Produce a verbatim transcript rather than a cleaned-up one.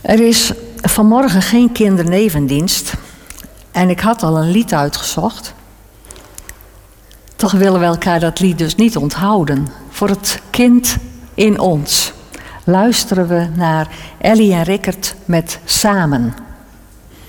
Er is vanmorgen geen kindernevendienst en ik had al een lied uitgezocht. Toch willen we elkaar dat lied dus niet onthouden. Voor het kind in ons luisteren we naar Ellie en Rickert met Samen.